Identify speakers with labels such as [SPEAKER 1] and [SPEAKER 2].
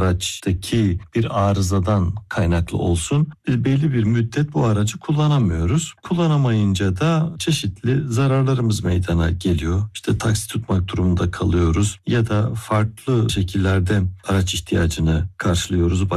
[SPEAKER 1] araçtaki bir arızadan kaynaklı olsun belli bir müddet bu aracı kullanamıyoruz. Kullanamayınca da çeşitli zararlarımız meydana geliyor. İşte taksi tutmak durumunda kalıyoruz ya da farklı şekillerde araç ihtiyacını karşılıyoruz.